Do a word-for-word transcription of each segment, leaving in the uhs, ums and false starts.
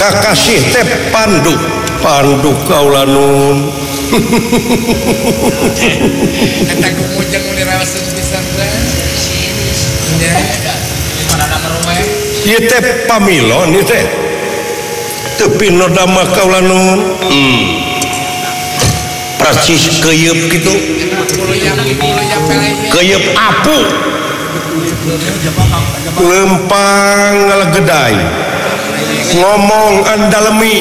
kakasih teh Pandu Pandu kaula nun eta kumujeng mun diraoseun pisan teh nya panana rumah ieu teh pamilon ieu teh teu pinodama kaula nun hmm persis keuyeub kitu keuyeub apu lempang ngalegedai ngomong andalemi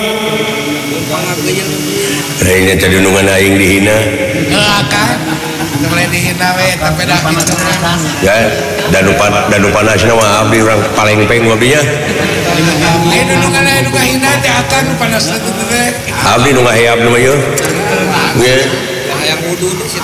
rene teh dunungan aing dihina heeh kan mulai dihina we tapi dah kitu ya dan lupa dan lupa nasna mah abdi urang paling peng abdi nya ai dunungan aya nu ngahina teh atan nu panas teh abdi nu ngaheap nu ieu ge hayang wudu si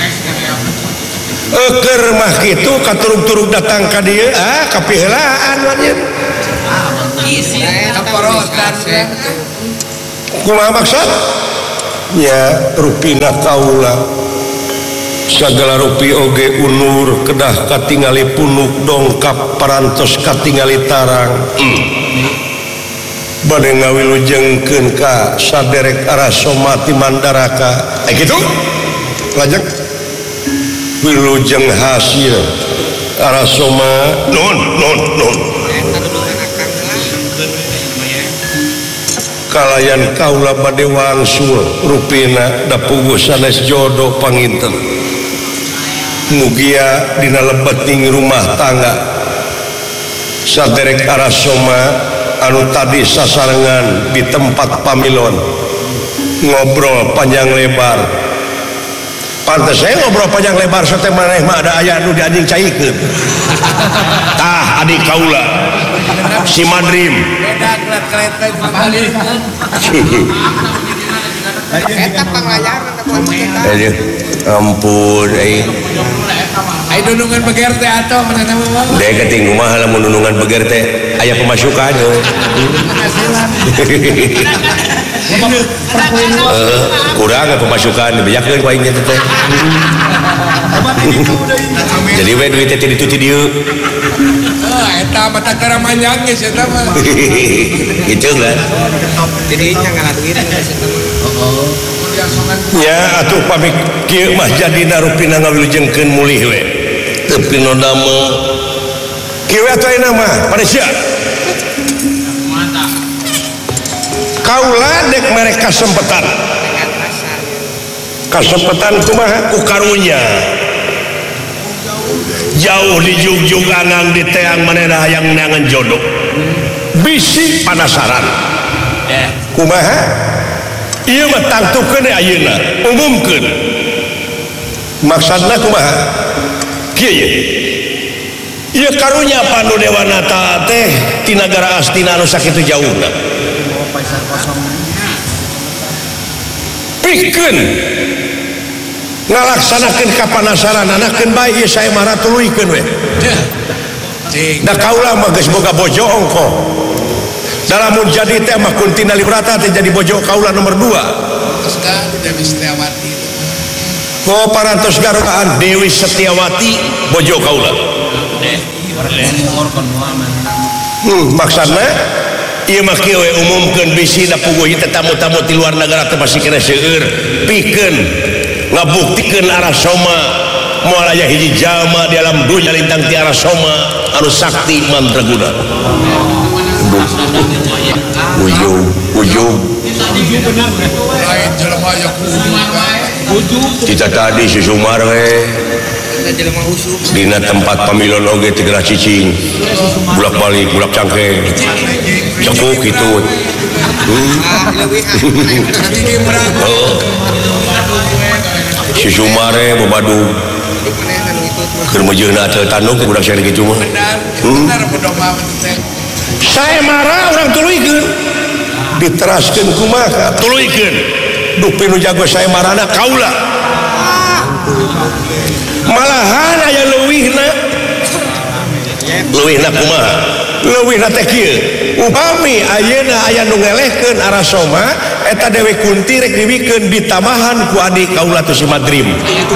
eukeur mah kitu katurug-turug datang ka dieu ah kapiheulaan anjeun isi kaporotan kumaha maksud nya rupina kaula sagala rupi oge unur kedah katingali punuk dongkap parantos katingali tarang hmm. bade ngawilujengkeun ka saderek Arasoma ti Mandaraka eh kitu lajeng wilujeng hasil Arasoma non non non kalayan kaula bade wangsul rupina da puguh sanes jodoh panginten mugia dina lebeting rumah tangga saderek Arasoma anu tadi sasarengan di tempat pamilon ngobrol panjang lebar pantes saya ngobrol panjang lebar sote maneh mah ada aya nu dianjing caikeun tah adik kaula si Madrim beda kelat keleteng balik eta panglayaran aja ampun ai ai dunungan beger teh atuh manehna mah deh keting kumaha lamun dunungan beger teh aya pemasukan eh kurang pemasukan bejakeun ku aing teh jadi we duit teh ditu ti dieu ah eta mata kara manjang geus eta mah gitu kan jadi nya ngaladuin oh nya atuh pamik kieu mah jadina rupina ngawilujengkeun mulih we teu pinodama kieu atuh ayeuna mah paresya kaula dek mere kasempetan kasempetan kumaha ku karunya jauh di jugjug angang di teang manehna hayang neangan jodoh bisi panasaran kumaha ieu mah tangtukeun ayeuna umumkeun maksudna kumaha kieu ye ieu karunya Pandu Dewanata teh ti nagara Astina anu sakitu jauhna pikeun ngalaksanakeun kapanasaran anakeun bae ieu sae mah ratuluykeun we da kaula mah geus boga bojo ongko dalamun jadi teh mah Kuntina Librata teh jadi bojo kaula nomor dua terus kan Dewi Setiawati ko parantos garukaan Dewi Setiawati bojo kaula hmm maksudna ieu mah kieu we umumkeun bisi da puguh ieu tamu-tamu ti luar negara teh masih kena seueur pikeun ngabuktikeun Arasoma moal aya hiji jalma di alam dunya lintang ti Arasoma anu sakti mandraguna ujug ujug lain jelema aya ujug kita tadi si Sumar we jelema usuk dina tempat pamilon oge teu geura cicing bulak balik bulak cangkeng cekuk kitu si Sumare bebadu keur mejeuna teu tandung ke budak sae kitu mah benar bedomah teh sae marah urang tuluykeun diteraskeun kumaha tuluykeun duh pinu jago sae marana kaula malahan aya leuwihna leuwihna kumaha leuwihna teh kieu upami ayeuna aya nu ngelehkeun Arasoma eta Dewi Kunti rek dibikeun ditamahan ku adik kaula tu si Madrim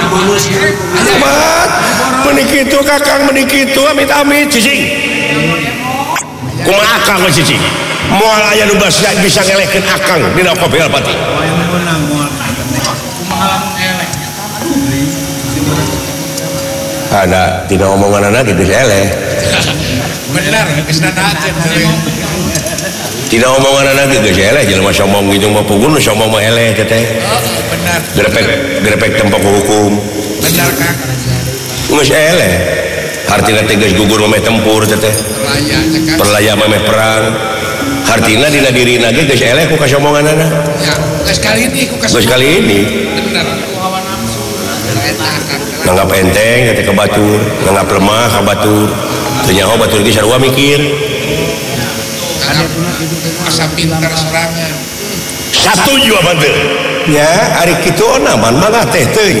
mat meuni kitu kakang meuni kitu amit-amit cicing kumaha akang cicing moal aya nu bisa bisa ngelehkeun akang dina kopi alpati ada tina omongan anak gitu eleh benar geus nanakeun tina omongan anak gitu eleh jelema somong gitu mah pugun somong mah eleh teh oh benar grepek grepek tempat hukum benar Kang geus eleh hartina teh geus gugur meh tempur teh perlaya cekak perlaya meh perang hartina dina dirina ge geus eleh ku kasomonganana ya geus kali ini ku geus kali ini benar hawa nafsu eta Kang nganggap enteng teh ke batur nganggap lemah ka batur teu nyaho batur ge sarua mikir asa pintar sorangan satuju apa teu nya ari kitu onaman mangga teh teuing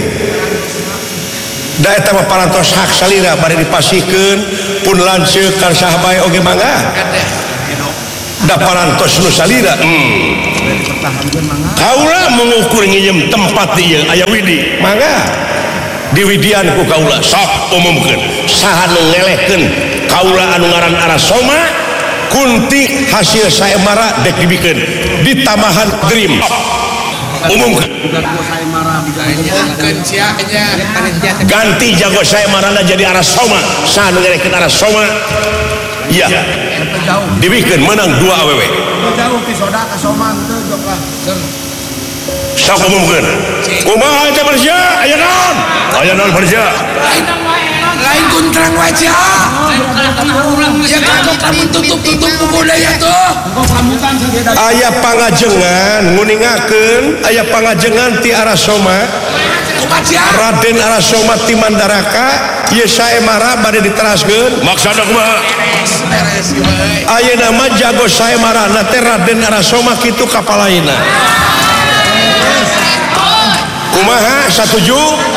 da eta mah parantos hak salira bari dipasihkeun pun lanceuk kan saha bae oge mangga da parantos nu salira hmm. kaula mengukur nginjem tempat ieu aya widi mangga diwidian ku kaula sok umumkeun saha nu ngelehkeun kaula anu ngaran Arasoma kunti hasil saemara dek dibikeun di tamahan dream umumkeun ganti jago saemarana jadi Arasoma saha nu ngelehkeun Arasoma iya dibikeun menang dua awewe jauh ti soda ka Soma teu jok lah sok umumkeun kumaha eta berja aya naon aya naon berja lain kuntrang wajah ya kagok kamu tutup-tutup budaya tuh aya pangajengan nguningakeun aya pangajengan ti Arasoma Raden Arasoma ti Mandaraka ieu saemara bade diteraskeun maksana kumaha ayeuna mah jago saemarana teh Raden Arasoma kitu kapalaina kumaha satuju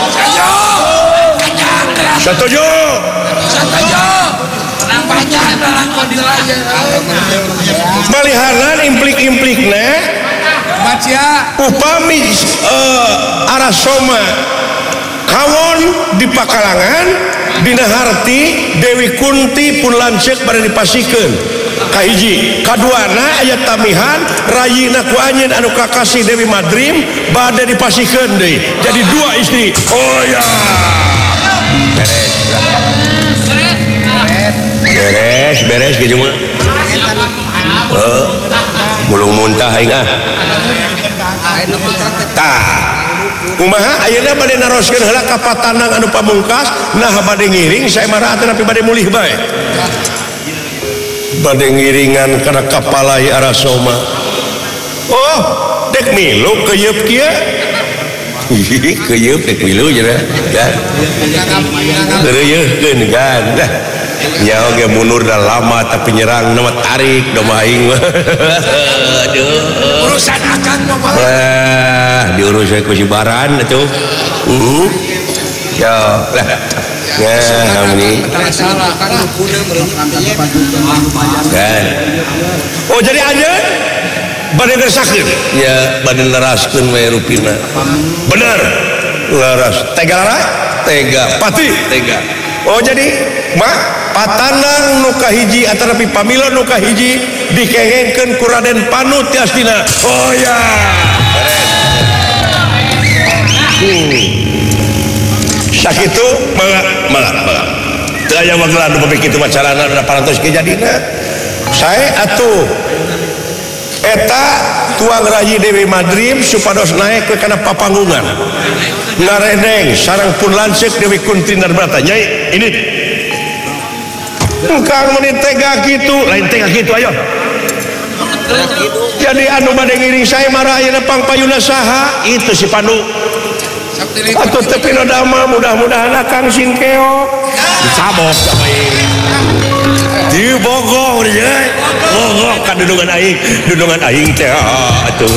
satuju satuju panjang lakon di layar maliharan implik-implikna baca upami uh, Arasoma kawon di Pakalangan dina harti Dewi Kunti pun lanceuk bade dipasihkeun kahiji kaduana aya tamihan rayina ku anjeun anu kakasih Dewi Madrim bade dipasihkeun deui jadi dua istri oh ya beres beres gitu mah oh mulung muntah aing ah tah kumaha ayeuna bade naroskeun heula ka patanang anu pamungkas nah bade ngiring saemara teh nepi bade mulih bae bade ngiringan kana kapalai Arasoma oh dek milu keuyeub kieu keuyeub dek milu cenah kan reuyeuskeun kan nya oge mundur dah lama tapi nyerang nama tarik domah aing aduh urusan akan mah wah diurus ku si Baran atuh uh ya lah ya ini salah kan kan oh jadi anjeun bade ngersakkeun ya bade neraskeun we rupina bener laras tega lara tega pati tega oh jadi mah patanang nu kahiji atanapi pamila nu kahiji dikengengkeun ku Raden Panu tias dina oh ya hmm. sakitu mangga mangga mangga teu aya magelan nu pami kitu macarana da parantos kejadina sae atuh eta tuang rayi Dewi Madrim supados naik ke kana papanggungan ngaredeng sareng pun lanceuk Dewi Kunti Narbrata nyai ini engkang menit tega gitu lain tega gitu ayo jadi anu bade ngiring saya marah ayeuna pangpayuna saha itu si Pandu atuh teu pinodama mudah-mudahan akang singkeok dicabok di Bogor ya Bogor kan dudungan aing dudungan aing teh atuh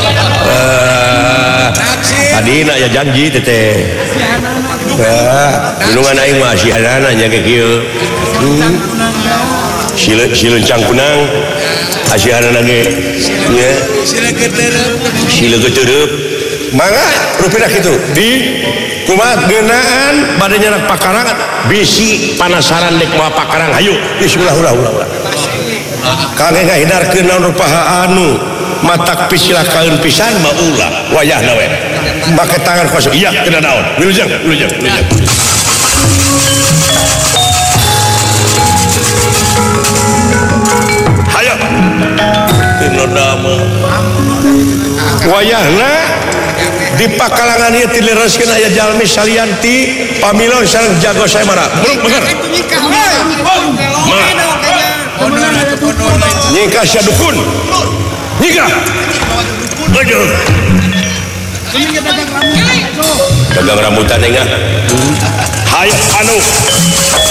tadina ya janji teh teh dudungan aing mah si anak nya kieu sila silencang kunang asiana ge nya sila geutereup mangga rupina kitu di kumaha geunaan bade nyanak pakarang bisi panasaran dek moal pakarang hayu bismillah ulah ulah ulah kangge ngahindarkeun naon rupaha anu matak pisilakaeun pisan mah ulah wayahna we make tangan kosong iya teu naon wilujeng wilujeng wilujeng hayo teu nama wayahna di pakalangan ieu dilereskeun aya jalmi salian ti pamilon sareng jago saya mana belum bener nyingka sia dukun nyingka aduh dagang rambutan enggak hayo anu